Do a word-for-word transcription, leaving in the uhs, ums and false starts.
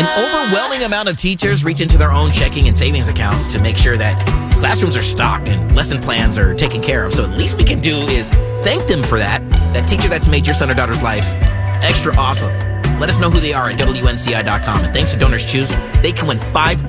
An overwhelming amount of teachers reach into their own checking and savings accounts to make sure that classrooms are stocked and lesson plans are taken care of. So at least we can do is thank them for that. That teacher that's made your son or daughter's life extra awesome. Let us know who they are at W N C I dot com. And thanks to Donors Choose, they can win five